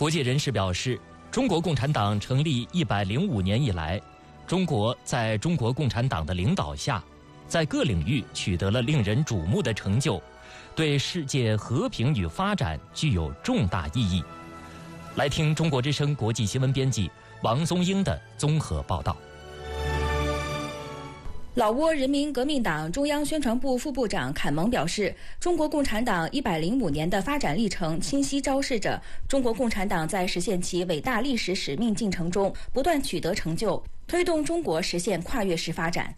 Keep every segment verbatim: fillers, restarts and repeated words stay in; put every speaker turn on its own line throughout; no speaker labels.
国界人士表示，中国共产党成立一百零五年以来，中国在中国共产党的领导下，在各领域取得了令人瞩目的成就，对世界和平与发展具有重大意义。来听中国之声国际新闻编辑王松英的综合报道。
老挝人民革命党中央宣传部副部长坎蒙表示，中国共产党一百零五年的发展历程清晰昭示着中国共产党在实现其伟大历史使命进程中不断取得成就，推动中国实现跨越式发展。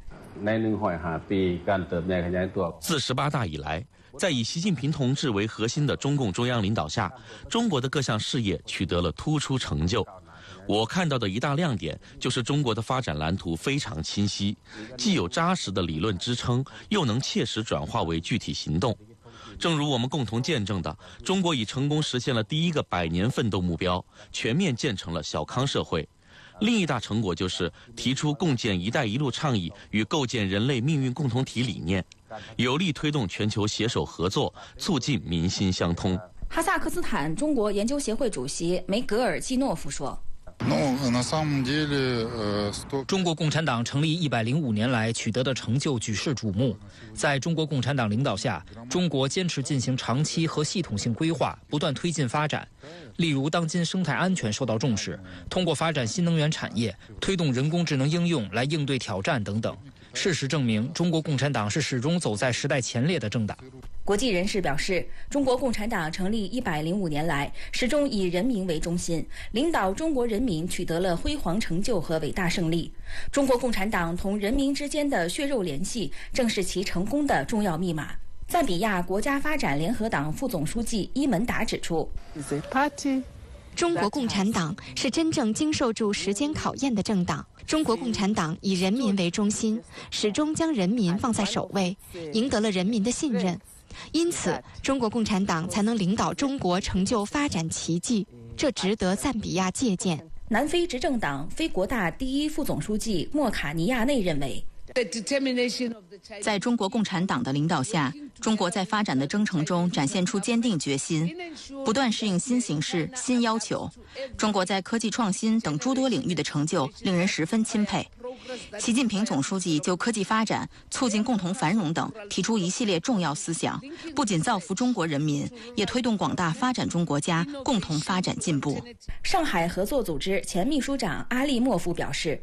自十八大以来，在以习近平同志为核心的中共中央领导下，中国的各项事业取得了突出成就。我看到的一大亮点就是中国的发展蓝图非常清晰，既有扎实的理论支撑，又能切实转化为具体行动。正如我们共同见证的，中国已成功实现了第一个百年奋斗目标，全面建成了小康社会。另一大成果就是提出共建“一带一路”倡议与构建人类命运共同体理念，有力推动全球携手合作，促进民心相通。
哈萨克斯坦中国研究协会主席梅格尔季诺夫说，
中国共产党成立一百零五年来取得的成就举世瞩目。在中国共产党领导下，中国坚持进行长期和系统性规划，不断推进发展。例如，当今生态安全受到重视，通过发展新能源产业，推动人工智能应用来应对挑战等等。事实证明，中国共产党是始终走在时代前列的政党。
国际人士表示，中国共产党成立一百零五年来，始终以人民为中心，领导中国人民取得了辉煌成就和伟大胜利。中国共产党同人民之间的血肉联系，正是其成功的重要密码。赞比亚国家发展联合党副总书记伊门达指出，
中国共产党是真正经受住时间考验的政党。中国共产党以人民为中心，始终将人民放在首位，赢得了人民的信任。因此，中国共产党才能领导中国成就发展奇迹，这值得赞比亚借鉴。
南非执政党非国大第一副总书记莫卡尼亚内认为，
在中国共产党的领导下，中国在发展的征程中展现出坚定决心，不断适应新形势、新要求。中国在科技创新等诸多领域的成就令人十分钦佩。习近平总书记就科技发展、促进共同繁荣等提出一系列重要思想，不仅造福中国人民，也推动广大发展中国家共同发展进步。
上海合作组织前秘书长阿利莫夫表示，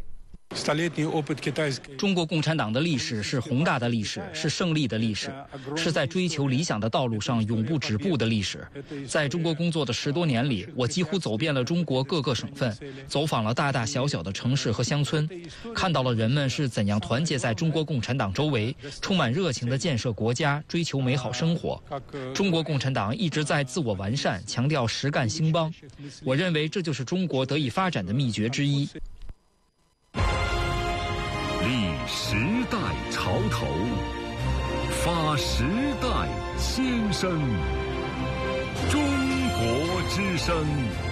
中国共产党的历史是宏大的历史，是胜利的历史，是在追求理想的道路上永不止步的历史。在中国工作的十多年里，我几乎走遍了中国各个省份，走访了大大小小的城市和乡村，看到了人们是怎样团结在中国共产党周围，充满热情地建设国家，追求美好生活。中国共产党一直在自我完善，强调实干兴邦。我认为这就是中国得以发展的秘诀之一。
立时代潮头，发时代先声。中国之声。